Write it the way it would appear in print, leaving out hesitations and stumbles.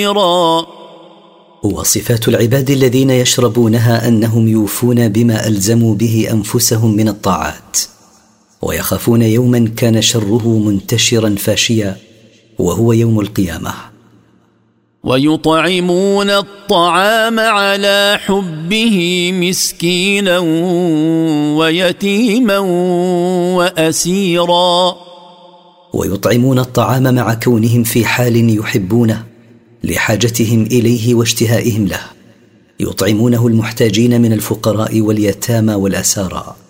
وصفات العباد الذين يشربونها أنهم يوفون بما ألزموا به أنفسهم من الطاعات، ويخافون يوما كان شره منتشرا فاشيا، وهو يوم القيامة. ويطعمون الطعام على حبه مسكينا ويتيما وأسيرا. ويطعمون الطعام مع كونهم في حال يحبونه لحاجتهم إليه واشتهائهم له، يطعمونه المحتاجين من الفقراء واليتامى والأسارى.